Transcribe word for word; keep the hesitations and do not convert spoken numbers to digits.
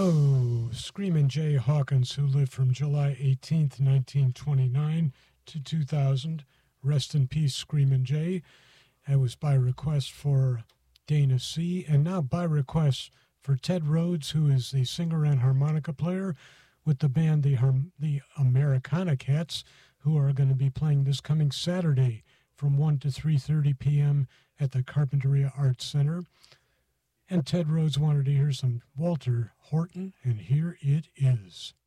Oh, Screamin' Jay Hawkins, who lived from July eighteenth, nineteen twenty-nine to two thousand. Rest in peace, Screamin' Jay. That was by request for Dana C. And now by request for Ted Rhodes, who is the singer and harmonica player with the band the, Harm- the Americana Cats, who are going to be playing this coming Saturday from one to three thirty p.m. at the Carpinteria Arts Center. And Ted Rhodes wanted to hear some Walter Horton, and here it is.